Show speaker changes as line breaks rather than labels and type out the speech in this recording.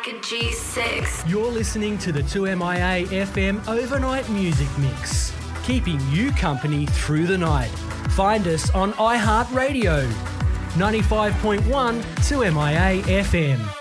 a G6.
You're listening to the 2MIA FM Overnight Music Mix, keeping you company through the night. Find us on iHeartRadio, 95.1 2MIA FM.